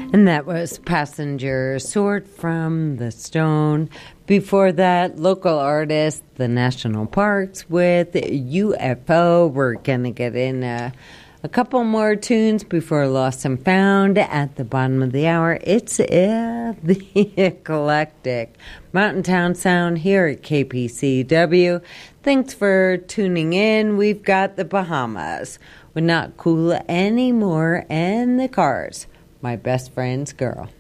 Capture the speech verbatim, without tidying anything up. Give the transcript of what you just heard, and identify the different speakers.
Speaker 1: And that was Passenger Sword from the Stone. Before that, local artist, the National Parks with U F O. We're going to get in a, a couple more tunes before Lost and Found at the bottom of the hour. It's uh, the eclectic Mountain Town Sound here at K P C W. Thanks for tuning in. We've got the Bahamas with Not Cool Anymore and the Cars, My Best Friend's Girl.